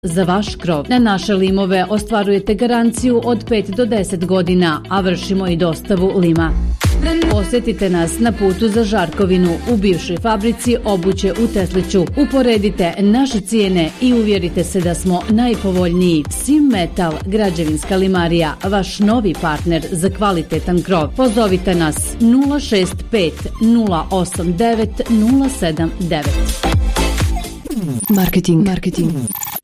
za vaš krov. Na naše limove ostvarujete garanciju od 5 do 10 godina, a vršimo i dostavu lima. Posjetite nas na putu za Žarkovinu u bivšoj fabrici obuće u Tesliću. Uporedite naše cijene i uvjerite se da smo najpovoljniji. Sim Metal, građevinska limarija, vaš novi partner za kvalitetan krov. Pozovite nas 065 089 079. Marketing.